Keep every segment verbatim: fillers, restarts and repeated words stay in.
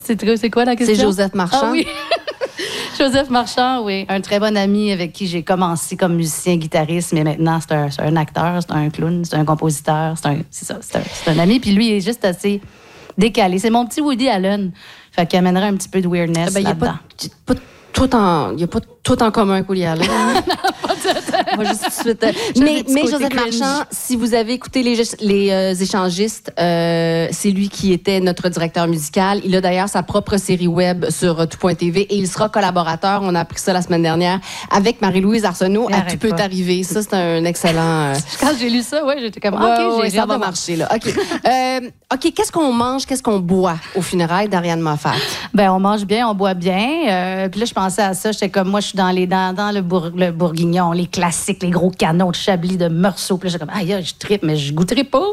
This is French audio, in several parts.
C'est, c'est quoi la question? C'est Joseph Marchand. Ah oui. Joseph Marchand, oui. Un très bon ami avec qui j'ai commencé comme musicien-guitariste, mais maintenant, c'est un, c'est un acteur, c'est un clown, c'est un compositeur, c'est un, c'est ça, c'est un, c'est un ami. Puis lui, il est juste assez décalé. C'est mon petit Woody Allen. Fait qu'il amènerait un petit peu de weirdness ben, là-dedans. Il n'y a pas tout en, y a pas tout en commun avec Woody Allen. Moi, juste tout de suite. Euh, mais mais Joseph cringe. Marchand, si vous avez écouté les, les euh, échangistes, euh, c'est lui qui était notre directeur musical. Il a d'ailleurs sa propre série web sur euh, tout point t v et il sera collaborateur, on a appris ça la semaine dernière, avec Marie-Louise Arsenault à Tout peut t'arriver. Ça, c'est un excellent... Euh... Quand j'ai lu ça, ouais, j'étais comme, ouais, OK, ouais, j'ai ça va marcher, là. OK. euh, OK, qu'est-ce qu'on mange, qu'est-ce qu'on boit aux funérailles d'Ariane Moffat? Ben, on mange bien, on boit bien. Euh, puis là, je pensais à ça. J'étais comme, moi, je suis dans, les, dans, dans le, bourg, le bourguignon, les classiques, les gros canons de Chablis, de Meursault. Puis là, j'étais comme, aïe, je trippe, mais je goûterai pas.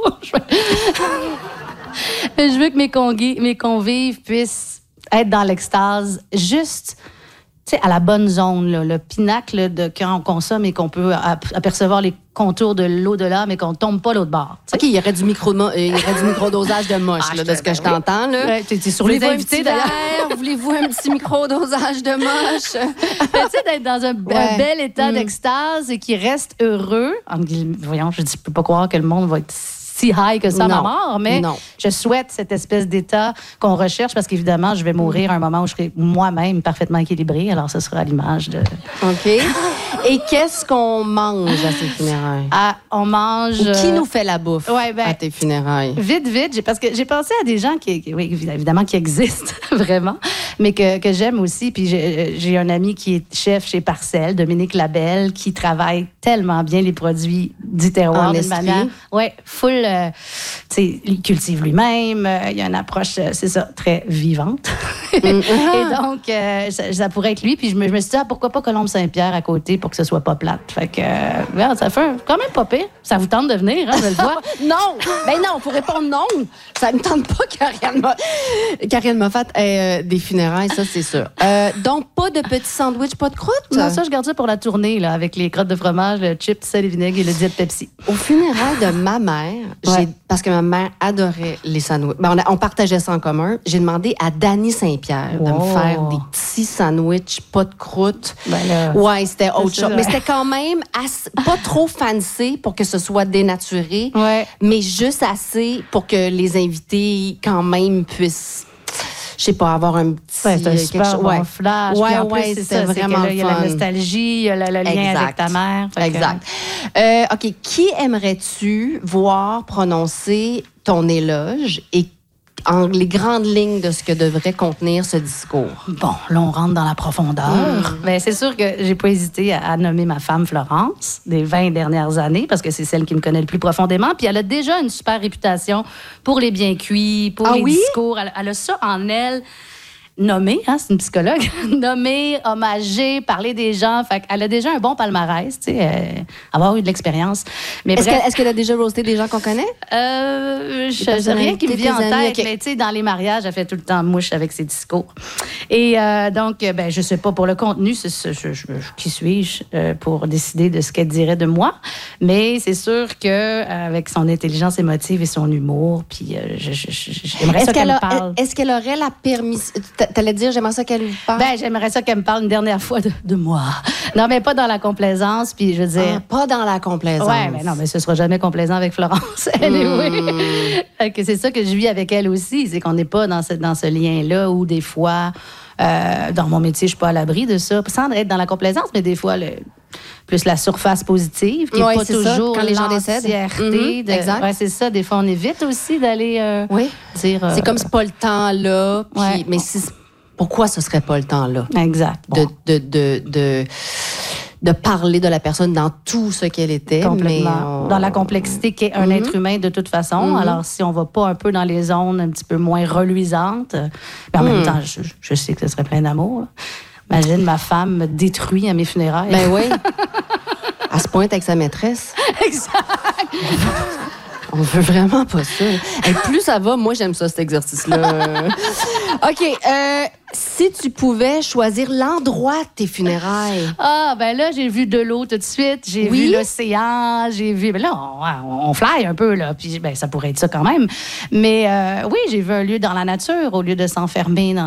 Je veux que mes, conguis, mes convives puissent être dans l'extase, juste, tu sais, à la bonne zone, là, le pinacle de quand on consomme et qu'on peut apercevoir les contours de l'au-delà, mais qu'on ne tombe pas l'autre bord. T'sais. OK, il y aurait du, micro, il y aurait du microdosage de moche, ah, là, de ce que je t'entends. Là. Ouais, t'es, t'es sur les invités, d'ailleurs. Voulez-vous un petit microdosage de moche? Tu sais, d'être dans un, ouais. un bel état mm. d'extase et qui reste heureux. Voyons, je ne peux pas croire que le monde va être si high que ça à ma mort, mais non. Je souhaite cette espèce d'état qu'on recherche parce qu'évidemment, je vais mourir à un moment où je serai moi-même parfaitement équilibrée. Alors, ce sera à l'image de... OK. Et qu'est-ce qu'on mange à ces funérailles? Ah, on mange... Ou qui nous fait la bouffe ouais, ben, à tes funérailles? Vite, vite. Parce que j'ai pensé à des gens qui, qui oui, évidemment, qui existent vraiment, mais que, que j'aime aussi. Puis j'ai, j'ai un ami qui est chef chez Parcelles, Dominique Labelle, qui travaille tellement bien les produits du terroir. En esprit. Oui, full... Euh, il cultive lui-même. Euh, il y a une approche, euh, c'est ça, très vivante. Mm-hmm. Et donc, euh, ça, ça pourrait être lui. Puis je me, je me suis dit, ah, pourquoi pas Colombe-Saint-Pierre à côté pour que ce soit pas plate. Fait que, euh, ça fait quand même pas pire. Ça vous tente de venir, hein, je le vois. Non! Ben non, pour répondre non, ça me tente pas qu'Ariane Moffat, Moffat ait euh, des funérailles, ça, c'est sûr. Euh, donc, pas de petits sandwichs, pas de croûte? Non, ça, je garde ça pour la tournée, là, avec les crottes de fromage, le chips, sel et vinaigre et le diète Pepsi. Aux funérailles de ma mère, ouais. j'ai, parce que ma mère adorait les sandwichs, ben, on, a, on partageait ça en commun, j'ai demandé à Dany Saint-Pierre wow. de me faire des petits sandwichs, pas de croûte. Ben là, ouais, c'était autre chose. Mais c'était quand même assez, pas trop fancy pour que ce soit dénaturé, ouais. mais juste assez pour que les invités, quand même, puissent... je sais pas, avoir un petit... Ouais, c'est un super chose. Bon ouais. flash. Ouais, puis en ouais, plus, c'est, c'est ça, vraiment c'est il y a la nostalgie, il y a le, le lien exact. Avec ta mère. Exact. Que... Euh, OK, qui aimerais-tu voir prononcer ton éloge et en les grandes lignes de ce que devrait contenir ce discours? Bon, là, on rentre dans la profondeur. Mmh. Bien, c'est sûr que j'ai pas hésité à, à nommer ma femme Florence des vingt dernières années parce que c'est celle qui me connaît le plus profondément. Puis elle a déjà une super réputation pour les bien cuits, pour ah les oui? discours. Elle, elle a ça en elle. Nommée, hein, c'est une psychologue, nommée, hommagée, parler des gens. Fait qu'elle a déjà un bon palmarès, tu sais, euh, avoir eu de l'expérience. Mais est-ce, bref, qu'elle, est-ce qu'elle a déjà roasté des gens qu'on connaît? Euh, je sais rien qui me vient en tête, amis, okay. mais tu sais, dans les mariages, elle fait tout le temps mouche avec ses discours. Et euh, donc, ben, je sais pas, pour le contenu, c'est, c'est, je, je, qui suis-je euh, pour décider de ce qu'elle dirait de moi? Mais c'est sûr qu'avec son intelligence émotive et son humour, puis euh, je, je, je, j'aimerais est-ce ça qu'elle, qu'elle me parle. Est-ce qu'elle aurait la permission... T'allais dire, j'aimerais ça qu'elle vous parle? Ben, j'aimerais ça qu'elle me parle une dernière fois de, de moi. Non, mais pas dans la complaisance, puis je veux dire... Ah, pas dans la complaisance. Ouais, mais non, mais ce sera jamais complaisant avec Florence. Elle est oui. C'est ça que je vis avec elle aussi, c'est qu'on n'est pas dans ce, dans ce lien-là où des fois, euh, dans mon métier, je suis pas à l'abri de ça, sans être dans la complaisance, mais des fois, le... plus la surface positive, qui n'est ouais, pas toujours ça, quand les gens décèdent. Mm-hmm, de... Exact. Ouais, c'est ça. Des fois, on évite aussi d'aller euh, oui. dire... Euh... C'est comme c'est pas le temps-là. Puis... Ouais. Mais si... pourquoi ce serait pas le temps-là? Exact. Bon. De, de, de, de, de parler de la personne dans tout ce qu'elle était. Complètement. Mais on... Dans la complexité qu'est un mm-hmm. être humain de toute façon. Mm-hmm. Alors, si on va pas un peu dans les zones un petit peu moins reluisantes, mais en mm. même temps, je, je sais que ce serait plein d'amour, là. Imagine, ma femme me détruit à mes funérailles. Ben oui. Elle se pointe avec sa maîtresse. Exact. On veut vraiment pas ça. Et plus ça va, moi, j'aime ça, cet exercice-là. OK. Euh, Si tu pouvais choisir l'endroit de tes funérailles. Ah, ben là, j'ai vu de l'eau tout de suite. J'ai oui? vu l'océan. J'ai vu. Ben là, on, on fly un peu, là. Puis, ben, ça pourrait être ça quand même. Mais euh, oui, j'ai vu un lieu dans la nature au lieu de s'enfermer dans